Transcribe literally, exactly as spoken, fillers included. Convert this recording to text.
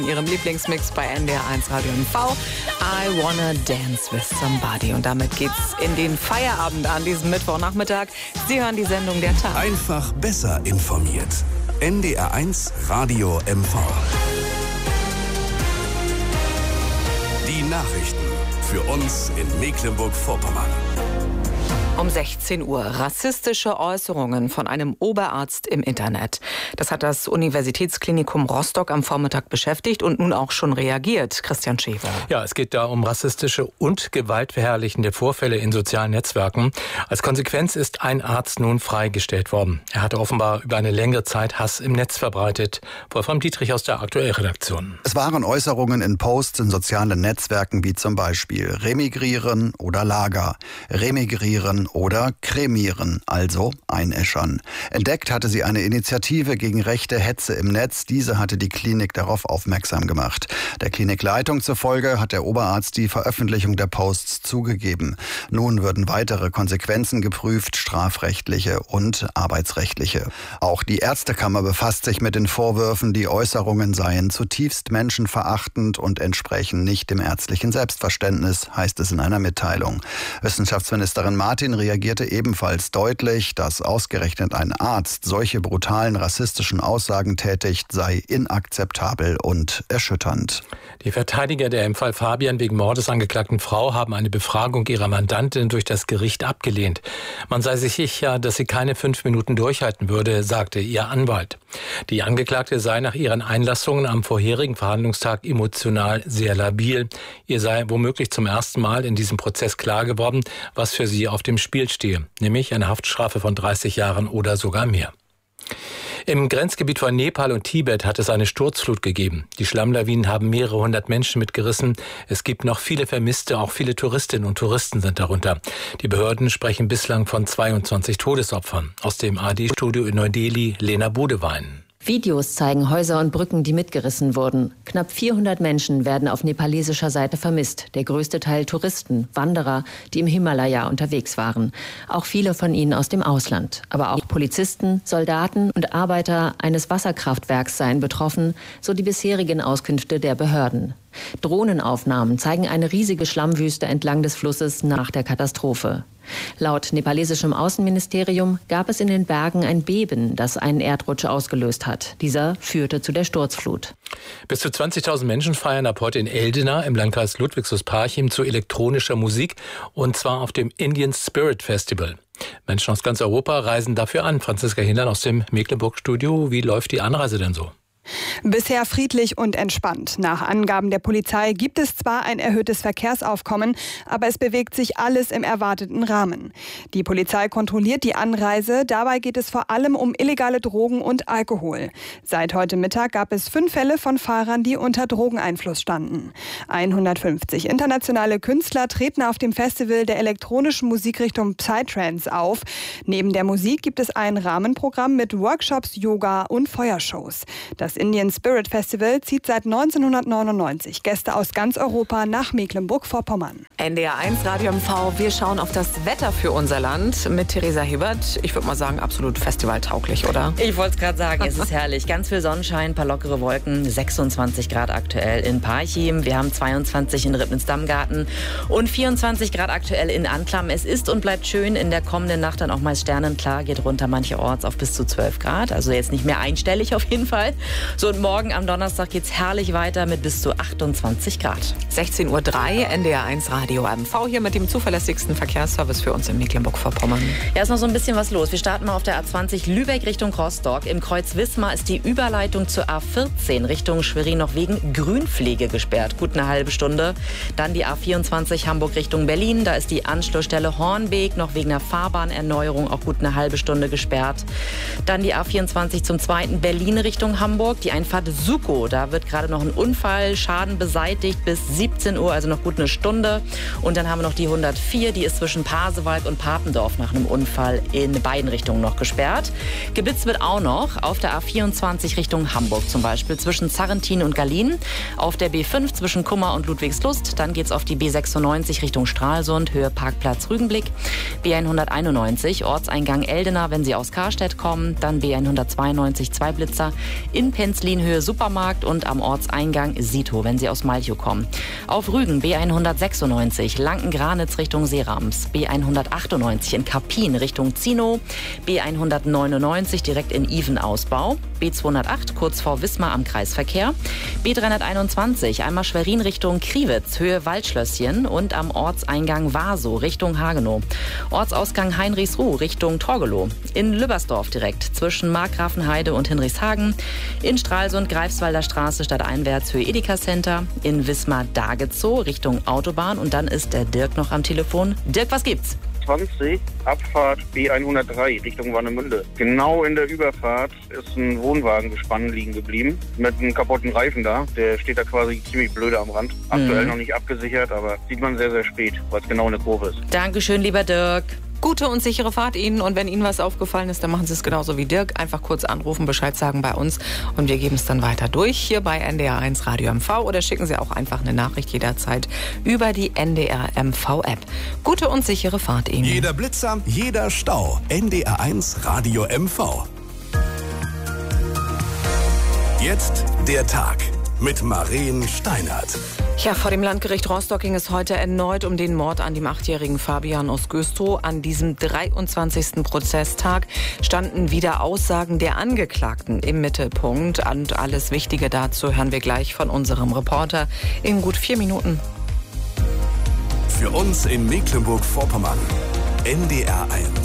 Ihrem Lieblingsmix bei N D R eins Radio M V. I Wanna Dance with Somebody. Und damit geht's in den Feierabend an diesem Mittwochnachmittag. Sie hören die Sendung der Tag. Einfach besser informiert. N D R eins Radio M V. Die Nachrichten für uns in Mecklenburg-Vorpommern. Um sechzehn Uhr rassistische Äußerungen von einem Oberarzt im Internet. Das hat das Universitätsklinikum Rostock am Vormittag beschäftigt und nun auch schon reagiert. Christian Schäfer. Ja, es geht da um rassistische und gewaltverherrlichende Vorfälle in sozialen Netzwerken. Als Konsequenz ist ein Arzt nun freigestellt worden. Er hatte offenbar über eine längere Zeit Hass im Netz verbreitet. Wolfram Dietrich aus der Aktuell-Redaktion. Es waren Äußerungen in Posts in sozialen Netzwerken wie zum Beispiel remigrieren oder Lager, remigrieren oder cremieren, also einäschern. Entdeckt hatte sie eine Initiative gegen rechte Hetze im Netz. Diese hatte die Klinik darauf aufmerksam gemacht. Der Klinikleitung zufolge hat der Oberarzt die Veröffentlichung der Posts zugegeben. Nun würden weitere Konsequenzen geprüft, strafrechtliche und arbeitsrechtliche. Auch die Ärztekammer befasst sich mit den Vorwürfen, die Äußerungen seien zutiefst menschenverachtend und entsprechen nicht dem ärztlichen Selbstverständnis, heißt es in einer Mitteilung. Wissenschaftsministerin Martin reagierte ebenfalls deutlich, dass ausgerechnet ein Arzt solche brutalen rassistischen Aussagen tätigt, sei inakzeptabel und erschütternd. Die Verteidiger der im Fall Fabian wegen Mordes angeklagten Frau haben eine Befragung ihrer Mandantin durch das Gericht abgelehnt. Man sei sich sicher, dass sie keine fünf Minuten durchhalten würde, sagte ihr Anwalt. Die Angeklagte sei nach ihren Einlassungen am vorherigen Verhandlungstag emotional sehr labil. Ihr sei womöglich zum ersten Mal in diesem Prozess klar geworden, was für sie auf dem Spiel stehe, nämlich eine Haftstrafe von dreißig Jahren oder sogar mehr. Im Grenzgebiet von Nepal und Tibet hat es eine Sturzflut gegeben. Die Schlammlawinen haben mehrere hundert Menschen mitgerissen. Es gibt noch viele Vermisste, auch viele Touristinnen und Touristen sind darunter. Die Behörden sprechen bislang von zweiundzwanzig Todesopfern. Aus dem A R D-Studio in Neu-Delhi, Lena Bodewein. Videos zeigen Häuser und Brücken, die mitgerissen wurden. Knapp vierhundert Menschen werden auf nepalesischer Seite vermisst. Der größte Teil Touristen, Wanderer, die im Himalaya unterwegs waren. Auch viele von ihnen aus dem Ausland. Aber auch Polizisten, Soldaten und Arbeiter eines Wasserkraftwerks seien betroffen, so die bisherigen Auskünfte der Behörden. Drohnenaufnahmen zeigen eine riesige Schlammwüste entlang des Flusses nach der Katastrophe. Laut nepalesischem Außenministerium gab es in den Bergen ein Beben, das einen Erdrutsch ausgelöst hat. Dieser führte zu der Sturzflut. Bis zu zwanzigtausend Menschen feiern ab heute in Eldena im Landkreis Ludwigslust-Parchim zu elektronischer Musik, und zwar auf dem Indian Spirit Festival. Menschen aus ganz Europa reisen dafür an. Franziska Hindern aus dem Mecklenburg-Studio. Wie läuft die Anreise denn so? Bisher friedlich und entspannt. Nach Angaben der Polizei gibt es zwar ein erhöhtes Verkehrsaufkommen, aber es bewegt sich alles im erwarteten Rahmen. Die Polizei kontrolliert die Anreise. Dabei geht es vor allem um illegale Drogen und Alkohol. Seit heute Mittag gab es fünf Fälle von Fahrern, die unter Drogeneinfluss standen. hundertfünfzig internationale Künstler treten auf dem Festival der elektronischen Musikrichtung Psytrance auf. Neben der Musik gibt es ein Rahmenprogramm mit Workshops, Yoga und Feuershows. Das Indian Spirit Festival zieht seit neunzehnhundertneunundneunzig Gäste aus ganz Europa nach Mecklenburg-Vorpommern. N D R eins Radio M V, wir schauen auf das Wetter für unser Land mit Theresa Hibbert. Ich würde mal sagen, absolut festivaltauglich, oder? Ich wollte es gerade sagen, es ist herrlich. Ganz viel Sonnenschein, ein paar lockere Wolken, sechsundzwanzig Grad aktuell in Parchim. Wir haben zweiundzwanzig in Rippnitz-Dammgarten und vierundzwanzig Grad aktuell in Anklam. Es ist und bleibt schön, in der kommenden Nacht dann auch mal sternenklar, geht runter mancherorts auf bis zu zwölf Grad. Also jetzt nicht mehr einstellig auf jeden Fall. So, und morgen am Donnerstag geht's herrlich weiter mit bis zu achtundzwanzig Grad. sechzehn Uhr drei, N D R eins Radio M V hier mit dem zuverlässigsten Verkehrsservice für uns in Mecklenburg-Vorpommern. Ja, ist noch so ein bisschen was los. Wir starten mal auf der A zwanzig Lübeck Richtung Rostock. Im Kreuz Wismar ist die Überleitung zur A vierzehn Richtung Schwerin noch wegen Grünpflege gesperrt. Gut eine halbe Stunde. Dann die A vierundzwanzig Hamburg Richtung Berlin. Da ist die Anschlussstelle Hornbeek noch wegen der Fahrbahnerneuerung auch gut eine halbe Stunde gesperrt. Dann die A vierundzwanzig zum zweiten Berlin Richtung Hamburg. Die Einfahrt Sukow, da wird gerade noch ein Unfall, Schaden beseitigt bis siebzehn Uhr, also noch gut eine Stunde. Und dann haben wir noch die hundertvier, die ist zwischen Pasewalk und Papendorf nach einem Unfall in beiden Richtungen noch gesperrt. Geblitzt wird auch noch auf der A vierundzwanzig Richtung Hamburg zum Beispiel zwischen Zarrentin und Gallien, auf der B fünf zwischen Kummer und Ludwigslust, dann geht's auf die B sechsundneunzig Richtung Stralsund, Höhe Parkplatz Rügenblick, B hunderteinundneunzig Ortseingang Eldena, wenn Sie aus Karstedt kommen, dann B hundertzweiundneunzig zwei Blitzer in Kenzlin Höhe Supermarkt und am Ortseingang Sito, wenn Sie aus Malchow kommen. Auf Rügen B hundertsechsundneunzig, Lanken-Granitz Richtung Seerams, B hundertachtundneunzig in Kappin Richtung Zinow, B hundertneunundneunzig direkt in Iven-Ausbau, B zweihundertacht kurz vor Wismar am Kreisverkehr, B dreihunderteinundzwanzig einmal Schwerin Richtung Kriwitz, Höhe Waldschlösschen und am Ortseingang Waso Richtung Hagenow. Ortsausgang Heinrichsruh Richtung Torgelow. In Lübbersdorf direkt zwischen Markgrafenheide und Hinrichshagen. In Stralsund Greifswalder Straße stadteinwärts Höhe Edeka Center. In Wismar-Dagezow Richtung Autobahn. Und dann ist der Dirk noch am Telefon. Dirk, was gibt's? zwanzig, Abfahrt B hundertdrei Richtung Warnemünde. Genau in der Überfahrt ist ein Wohnwagengespann liegen geblieben mit einem kaputten Reifen da. Der steht da quasi ziemlich blöde am Rand. Aktuell mhm. noch nicht abgesichert, aber sieht man sehr, sehr spät, weil es genau eine Kurve ist. Dankeschön, lieber Dirk. Gute und sichere Fahrt Ihnen, und wenn Ihnen was aufgefallen ist, dann machen Sie es genauso wie Dirk. Einfach kurz anrufen, Bescheid sagen bei uns und wir geben es dann weiter durch hier bei N D R eins Radio M V, oder schicken Sie auch einfach eine Nachricht jederzeit über die N D R M V App. Gute und sichere Fahrt Ihnen. Jeder Blitzer, jeder Stau. N D R eins Radio M V. Jetzt der Tag mit Maren Steinert. Ja, vor dem Landgericht Rostock ging es heute erneut um den Mord an dem achtjährigen Fabian aus Güstrow. An diesem dreiundzwanzigsten Prozesstag standen wieder Aussagen der Angeklagten im Mittelpunkt. Und alles Wichtige dazu hören wir gleich von unserem Reporter in gut vier Minuten. Für uns in Mecklenburg-Vorpommern, N D R eins.